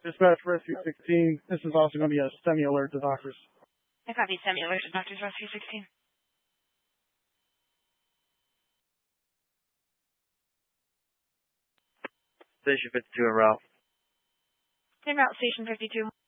Dispatch Rescue 16. This is also going to be a semi-alert to doctors. I copy semi-alert to Doctors Rescue 16. Station 52 en route. En route, Station 52.